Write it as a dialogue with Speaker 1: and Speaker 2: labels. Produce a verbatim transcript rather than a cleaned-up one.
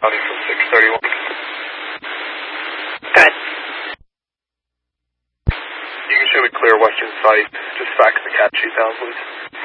Speaker 1: County from six thirty-one.
Speaker 2: Good.
Speaker 1: You can show me clear western sight. Just fax the cat sheet down, please.